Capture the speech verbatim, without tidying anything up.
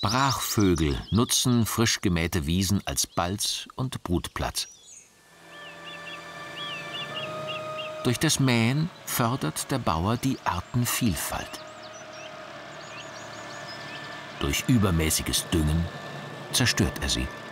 Brachvögel nutzen frisch gemähte Wiesen als Balz- und Brutplatz. Durch das Mähen fördert der Bauer die Artenvielfalt. Durch übermäßiges Düngen zerstört er sie.